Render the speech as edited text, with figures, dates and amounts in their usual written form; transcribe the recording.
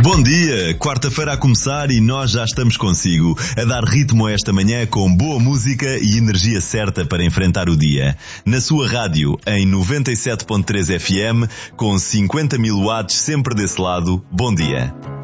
Bom dia, quarta-feira a começar e nós já estamos consigo, a dar ritmo a esta manhã com boa música e energia certa para enfrentar o dia. Na sua rádio, em 97.3 FM, com 50 mil watts sempre desse lado, bom dia.